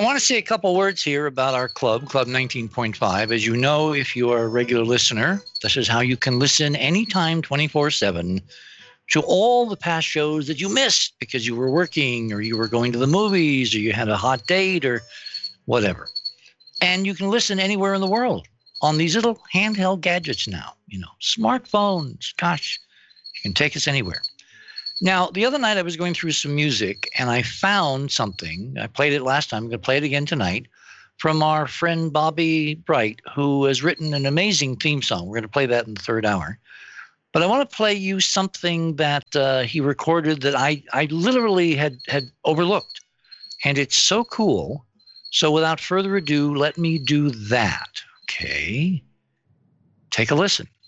I want to say a couple words here about our club, Club 19.5. As you know, if you are a regular listener, this is how you can listen anytime 24/7 to all the past shows that you missed because you were working or you were going to the movies or you had a hot date or whatever. And you can listen anywhere in the world on these little handheld gadgets now, smartphones. Gosh, you can take us anywhere. Now, the other night I was going through some music and I found something. I played it last time. I'm going to play it again tonight from our friend Bobby Bright, who has written an amazing theme song. We're going to play that in the third hour. But I want to play you something that he recorded that I literally had overlooked. And it's so cool. So without further ado, let me do that. Okay. Take a listen.